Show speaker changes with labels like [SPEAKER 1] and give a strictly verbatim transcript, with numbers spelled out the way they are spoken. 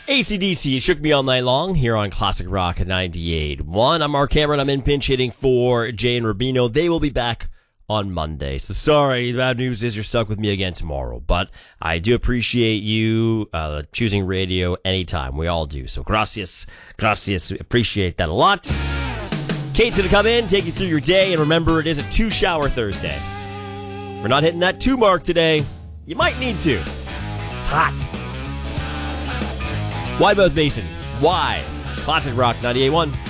[SPEAKER 1] A C D C shook me all night long here on Classic Rock ninety-eight point one. I'm Mark Cameron. I'm in pinch hitting for Jay and Rubino. They will be back on Monday. So sorry, the bad news is you're stuck with me again tomorrow. But I do appreciate you uh, choosing radio anytime. We all do. So gracias, gracias. Appreciate that a lot. Kate's going to come in, take you through your day. And remember, it is a two-shower Thursday. If we're not hitting that two mark today, you might need to. It's hot. Wide Mouth Mason. Why? Classic Rock ninety-eight point one.